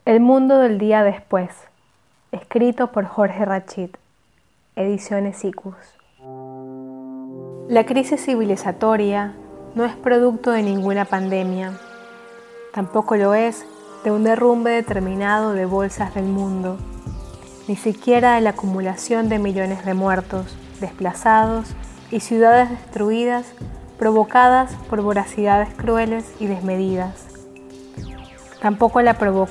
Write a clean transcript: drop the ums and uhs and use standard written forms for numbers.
El mundo del día después, escrito por Jorge Rachid, Ediciones Icus. La crisis civilizatoria no es producto de ninguna pandemia, tampoco lo es de un derrumbe determinado de bolsas del mundo, ni siquiera de la acumulación de millones de muertos, desplazados y ciudades destruidas provocadas por voracidades crueles y desmedidas. Tampoco la provocó